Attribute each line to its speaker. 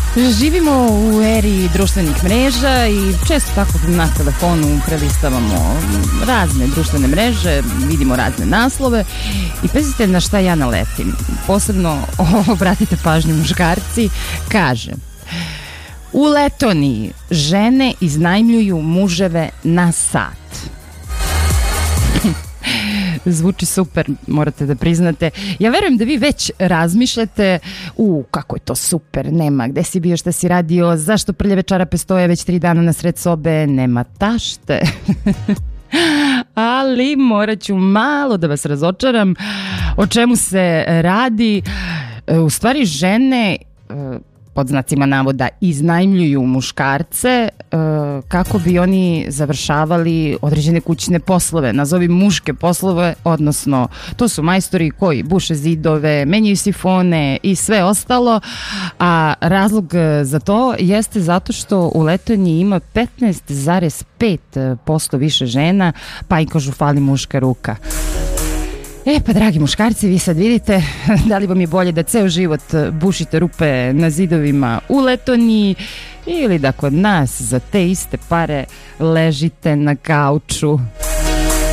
Speaker 1: Živimo u eri društvenih mreža i često tako na telefonu prelistavamo razne društvene mreže, vidimo razne naslove i pazite na šta ja naletim. Posebno obratite pažnju muškarci, kaže: u Letoniji žene iznajmljuju muževe na sat. Zvuči super, morate da priznate. Ja verujem da vi već razmišljate: kako je to super, nema gde si bio, šta si radio, zašto prljave čarape stoje već 3 dana na sred sobe, nema tašte. Ali morat ću malo da vas razočaram. O čemu se radi? U stvari žene, pod znacima navoda, iznajmljuju muškarce kako bi oni završavali određene kućne poslove, nazovi muške poslove, odnosno to su majstori koji buše zidove, menjaju sifone i sve ostalo, a razlog za to jeste zato što u Letoniji ima 15,5% više žena, pa i kažu fali muška ruka. Pa dragi muškarci, vi sad vidite da li vam je bolje da ceo život bušite rupe na zidovima u Letoniji ili da kod nas za te iste pare ležite na kauču.